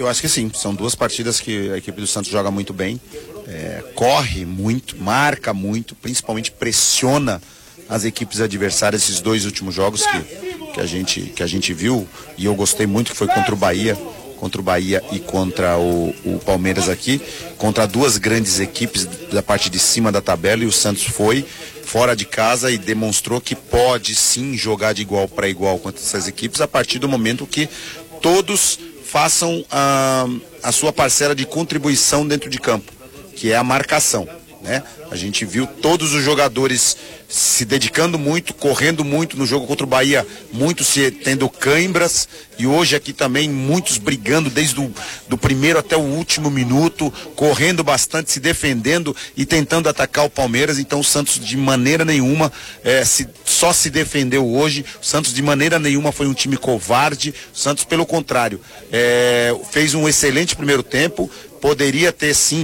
Eu acho que sim, são duas partidas que a equipe do Santos joga muito bem, corre muito, marca muito, principalmente pressiona as equipes adversárias. Esses dois últimos jogos que a gente viu, e eu gostei muito, que foi contra o Bahia e contra o Palmeiras aqui, contra duas grandes equipes da parte de cima da tabela, e o Santos foi fora de casa e demonstrou que pode sim jogar de igual para igual contra essas equipes a partir do momento que todos façam a sua parcela de contribuição dentro de campo, que é a marcação, né? A gente viu todos os jogadores se dedicando muito, correndo muito no jogo contra o Bahia, muitos tendo cãibras, e hoje aqui também muitos brigando desde do primeiro até o último minuto, correndo bastante, se defendendo e tentando atacar o Palmeiras. Então o Santos de maneira nenhuma só se defendeu hoje. O Santos de maneira nenhuma foi um time covarde. O Santos, pelo contrário, fez um excelente primeiro tempo, poderia ter sim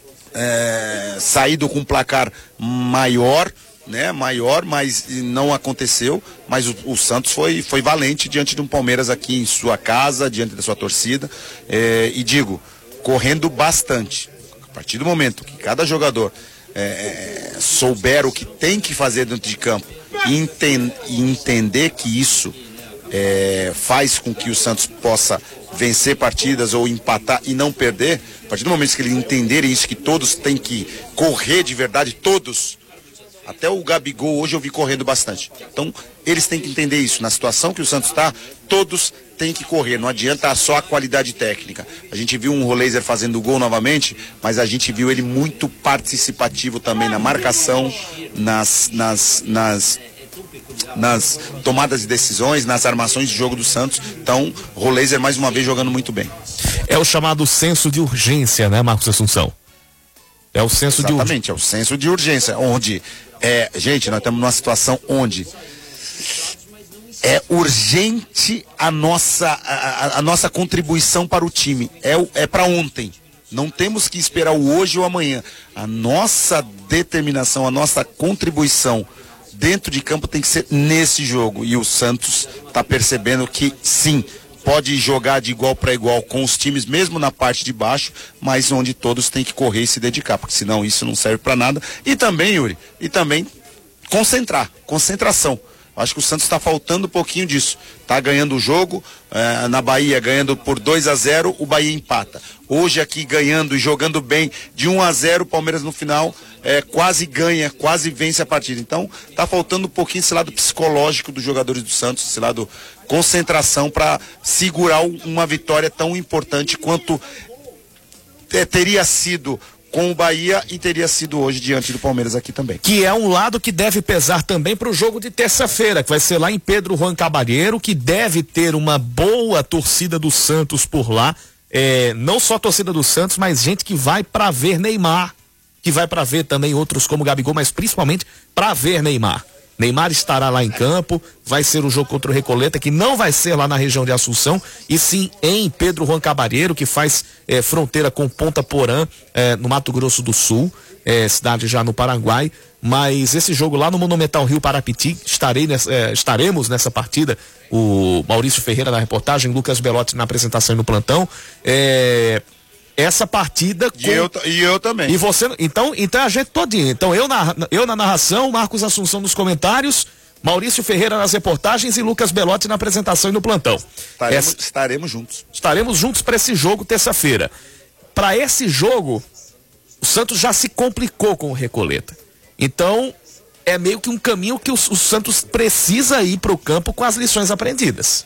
saído com um placar maior, mas não aconteceu. Mas o Santos foi valente diante de um Palmeiras aqui em sua casa, diante da sua torcida, e digo, correndo bastante. A partir do momento que cada jogador souber o que tem que fazer dentro de campo e entender que isso faz com que o Santos possa vencer partidas ou empatar e não perder, a partir do momento que eles entenderem isso, que todos têm que correr de verdade, todos, até o Gabigol hoje eu vi correndo bastante. Então eles têm que entender isso, na situação que o Santos está, todos têm que correr, não adianta só a qualidade técnica. A gente viu um Roleiser fazendo gol novamente, mas a gente viu ele muito participativo também na marcação, nas tomadas de decisões, nas armações de jogo do Santos. Então, Roleiser mais uma vez jogando muito bem. É o chamado senso de urgência, né, Marcos Assunção? É o senso de urgência. Exatamente, é o senso de urgência, onde, gente, nós estamos numa situação onde é urgente a nossa contribuição para o time, é para ontem. Não temos que esperar o hoje ou amanhã. A nossa determinação, a nossa contribuição dentro de campo tem que ser nesse jogo, e o Santos está percebendo que sim, pode jogar de igual para igual com os times, mesmo na parte de baixo, mas onde todos têm que correr e se dedicar, porque senão isso não serve para nada. E também, Yuri, concentração. Acho que o Santos está faltando um pouquinho disso. Está ganhando o jogo, na Bahia ganhando por 2-0, o Bahia empata. Hoje aqui ganhando e jogando bem de 1-0, o Palmeiras no final quase ganha, quase vence a partida. Então está faltando um pouquinho esse lado psicológico dos jogadores do Santos, esse lado concentração para segurar uma vitória tão importante quanto teria sido com o Bahia e teria sido hoje diante do Palmeiras aqui também. Que é um lado que deve pesar também para o jogo de terça-feira, que vai ser lá em Pedro Juan Cabarneiro, que deve ter uma boa torcida do Santos por lá. Não só a torcida do Santos, mas gente que vai para ver Neymar, que vai para ver também outros como Gabigol, mas principalmente para ver Neymar. Neymar estará lá em campo, vai ser um jogo contra o Recoleta, que não vai ser lá na região de Assunção, e sim em Pedro Juan Cabarneiro, que faz fronteira com Ponta Porã, no Mato Grosso do Sul, cidade já no Paraguai. Mas esse jogo lá no Monumental Rio Parapiti, estaremos nessa partida, o Maurício Ferreira na reportagem, Lucas Belotti na apresentação e no plantão. Essa partida e eu também. E você, então a gente todinho. Então eu na narração, Marcos Assunção nos comentários, Maurício Ferreira nas reportagens e Lucas Belotti na apresentação e no plantão. Estaremos juntos. Estaremos juntos para esse jogo terça-feira. Para esse jogo, o Santos já se complicou com o Recoleta. Então, é meio que um caminho que o Santos precisa ir para o campo com as lições aprendidas.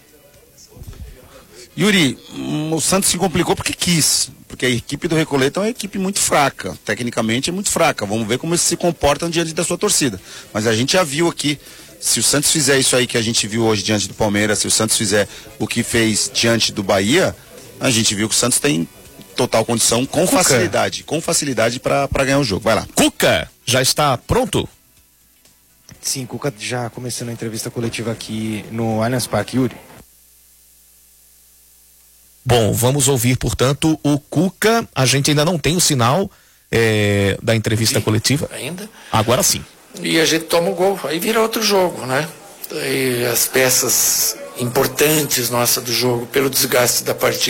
Yuri, o Santos se complicou porque quis, porque a equipe do Recoleta é uma equipe muito fraca, tecnicamente é muito fraca. Vamos ver como eles se comportam diante da sua torcida. Mas a gente já viu aqui, se o Santos fizer isso aí que a gente viu hoje diante do Palmeiras, se o Santos fizer o que fez diante do Bahia, a gente viu que o Santos tem total condição, com facilidade para ganhar o jogo. Vai lá. Cuca, já está pronto? Sim, Cuca já começando a entrevista coletiva aqui no Allianz Parque, Yuri. Bom, vamos ouvir, portanto, o Cuca. A gente ainda não tem o sinal da entrevista coletiva. Ainda? Agora sim. E a gente toma o gol, aí vira outro jogo, né? E as peças importantes nossa do jogo, pelo desgaste da partida,